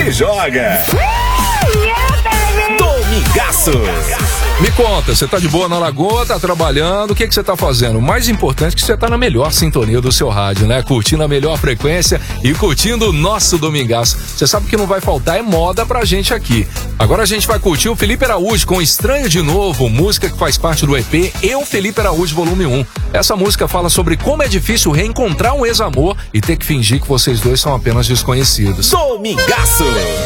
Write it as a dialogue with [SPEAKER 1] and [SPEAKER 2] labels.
[SPEAKER 1] se joga. Domingaço.
[SPEAKER 2] Me conta, você tá de boa na Lagoa, tá trabalhando, o que você tá fazendo? O mais importante é que você tá na melhor sintonia do seu rádio, né? Curtindo a melhor frequência e curtindo o nosso Domingaço. Você sabe que não vai faltar é moda pra gente aqui. Agora a gente vai curtir o Felipe Araújo com Estranho de Novo, música que faz parte do EP Eu, Felipe Araújo, volume 1. Essa música fala sobre como é difícil reencontrar um ex-amor e ter que fingir que vocês dois são apenas desconhecidos.
[SPEAKER 1] Domingaço.